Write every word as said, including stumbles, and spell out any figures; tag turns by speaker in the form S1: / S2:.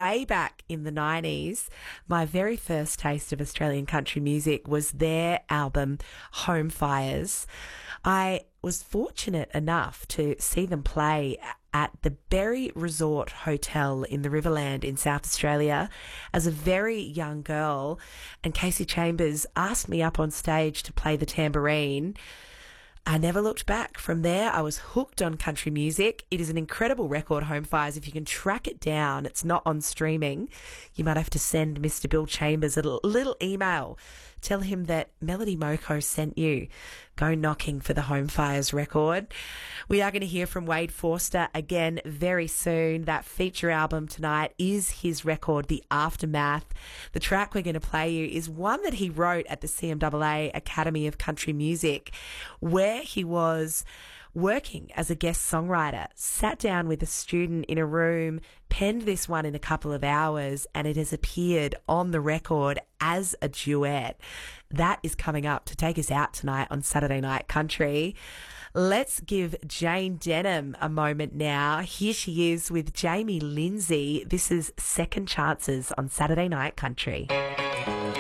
S1: way back in the nineties, my very first taste of Australian country music was their album Home Fires. I was fortunate enough to see them play at the Berry Resort Hotel in the Riverland in South Australia as a very young girl, and Casey Chambers asked me up on stage to play the tambourine. I never looked back. From there, I was hooked on country music. It is an incredible record, Home Fires. If you can track it down, it's not on streaming. You might have to send Mister Bill Chambers a little email. Tell him that Melody Moko sent you. Go knocking for the Home Fires record. We are going to hear from Wade Forster again very soon. That feature album tonight is his record, The Aftermath. The track we're going to play you is one that he wrote at the C M A A Academy of Country Music, where he was working as a guest songwriter, sat down with a student in a room, penned this one in a couple of hours, and it has appeared on the record as a duet. That is coming up to take us out tonight on Saturday Night Country. Let's give Jane Denham a moment now. Here she is with Jamie Lindsay. This is Second Chances on Saturday Night Country.